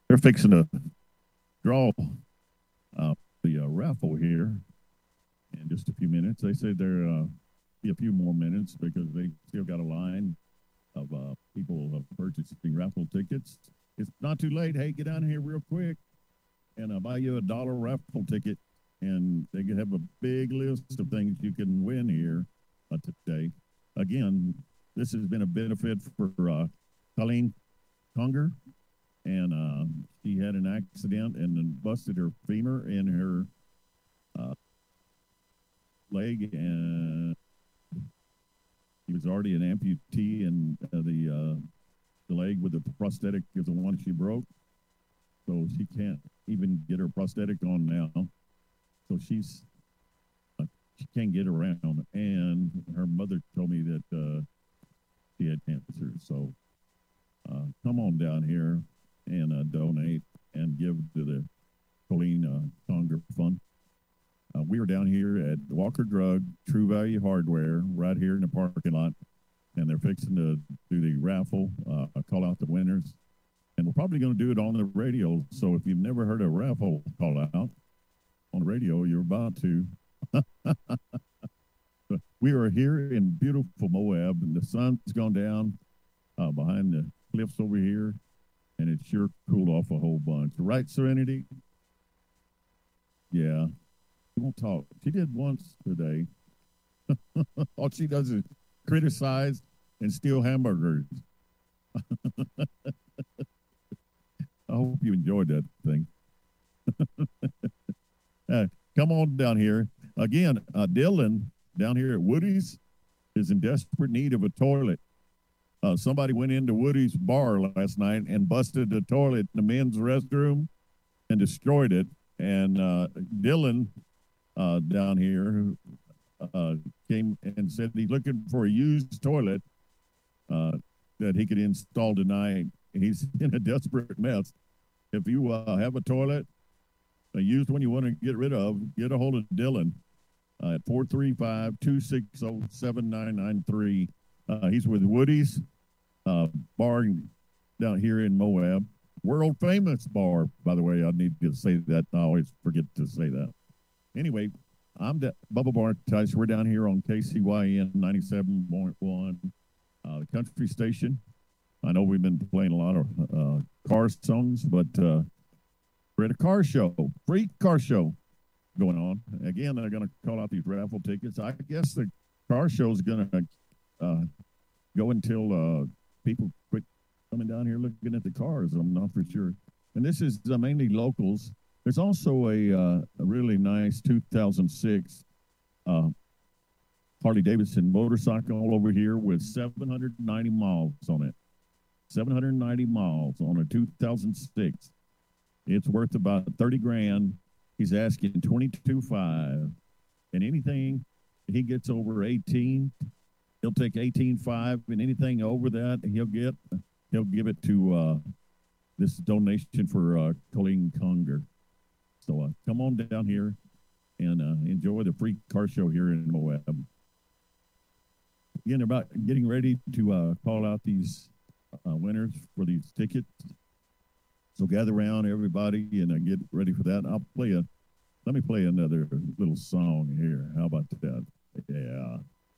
They're fixing to draw the raffle here in just a few minutes. They say there be a few more minutes because they still got a line of people purchasing raffle tickets. It's not too late. Hey, get down here real quick and I'll buy you $1 raffle ticket. And they have a big list of things you can win here today. Again, this has been a benefit for Colleen Conger, and she had an accident and then busted her femur in her leg, and she was already an amputee, and the leg with the prosthetic is the one she broke, so she can't even get her prosthetic on now. So she can't get around, and her mother told me that she had cancer. So come on down here and donate and give to the Colleen Conger Fund. We are down here at Walker Drug, True Value Hardware, right here in the parking lot, and they're fixing to do the raffle, call out the winners, and we're probably going to do it on the radio. So if you've never heard a raffle call out on the radio, you're about to. We are here in beautiful Moab, and the sun's gone down behind the cliffs over here, and it sure cooled off a whole bunch. Right, Serenity? Yeah. She won't talk. She did once today. All she does is criticize and steal hamburgers. I hope you enjoyed that thing. Come on down here. Again, Dylan down here at Woody's is in desperate need of a toilet. Somebody went into Woody's bar last night and busted the toilet in the men's restroom and destroyed it. And Dylan down here came and said he's looking for a used toilet that he could install tonight. He's in a desperate mess. If you have a toilet, a used one you want to get rid of, get a hold of Dylan at 435-260-7993. He's with Woody's bar down here in Moab. World famous bar, by the way. I need to say that. I always forget to say that. Anyway, I'm Bubba Bartice. We're down here on KCYN 97.1, the country station. I know we've been playing a lot of car songs, but we're at a car show, free car show going on. Again, they're going to call out these raffle tickets. I guess the car show is going to go until people quit coming down here looking at the cars. I'm not for sure. And this is mainly locals. There's also a really nice 2006 Harley Davidson motorcycle over here with 790 miles on it. 790 miles on a 2006. It's worth about 30 grand. He's asking 22.5, and anything he gets over 18, he'll take 18.5, and anything over that he'll give it to this donation for Colleen Conger. So come on down here and enjoy the free car show here in Moab. Again, about getting ready to call out these winners for these tickets. So gather around, everybody, and get ready for that. Let me play another little song here. How about that? Yeah.